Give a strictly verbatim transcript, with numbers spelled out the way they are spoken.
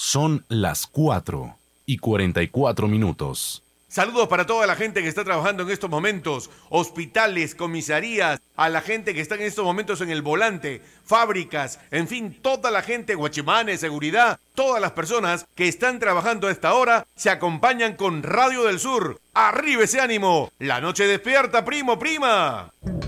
Son las cuatro y cuarenta y cuatro minutos. Saludos para toda la gente que está trabajando en estos momentos, hospitales, comisarías, a la gente que está en estos momentos en el volante, fábricas, en fin, toda la gente, guachimanes, seguridad, todas las personas que están trabajando a esta hora se acompañan con Radio del Sur. ¡Arriba ese ánimo! La noche despierta, primo, prima.